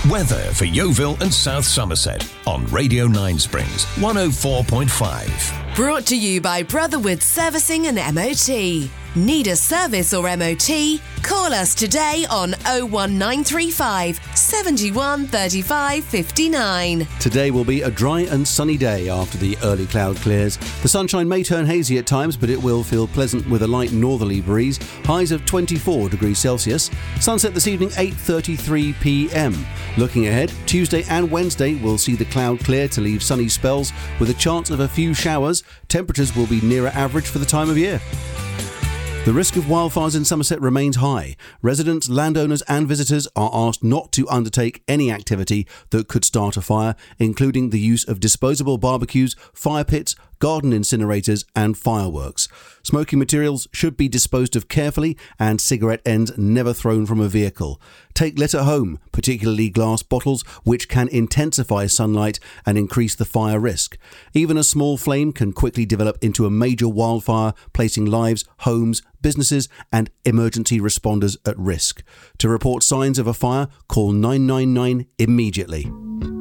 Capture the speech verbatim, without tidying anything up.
Weather for Yeovil and South Somerset on Radio Nine Springs one oh four point five. Brought to you by Brotherwood Servicing and M O T. Need a service or M O T? Call us today on oh one nine three five, seven one three five five nine. Today will be a dry and sunny day after the early cloud clears. The sunshine may turn hazy at times, but it will feel pleasant with a light northerly breeze. Highs of twenty-four degrees Celsius. Sunset this evening, eight thirty-three p m. Looking ahead, Tuesday and Wednesday will see the cloud clear to leave sunny spells with a chance of a few showers. Temperatures will be nearer average for the time of year. The risk of wildfires in Somerset remains high. Residents, landowners and visitors are asked not to undertake any activity that could start a fire, including the use of disposable barbecues, fire pits, garden incinerators and fireworks. Smoking materials should be disposed of carefully and cigarette ends never thrown from a vehicle. Take litter home, particularly glass bottles, which can intensify sunlight and increase the fire risk. Even a small flame can quickly develop into a major wildfire, placing lives, homes, businesses and emergency responders at risk. To report signs of a fire, call nine nine nine immediately.